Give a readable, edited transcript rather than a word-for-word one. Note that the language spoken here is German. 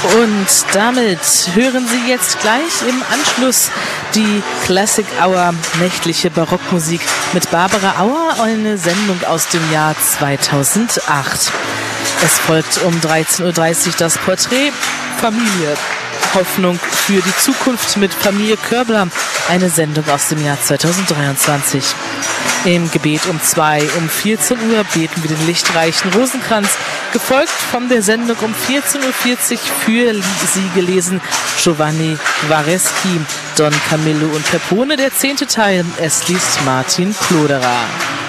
Und damit hören Sie jetzt gleich im Anschluss die Classic Hour nächtliche Barockmusik mit Barbara Auer, eine Sendung aus dem Jahr 2008. Es folgt um 13:30 Uhr das Porträt Familie. Hoffnung für die Zukunft mit Familie Körbler, eine Sendung aus dem Jahr 2023. Im Gebet um 14 Uhr beten wir den lichtreichen Rosenkranz, gefolgt von der Sendung um 14:40 Uhr für Sie gelesen Giovanni Vareschi, Don Camillo und Peppone, der 10. Teil. Es liest Martin Kloderer.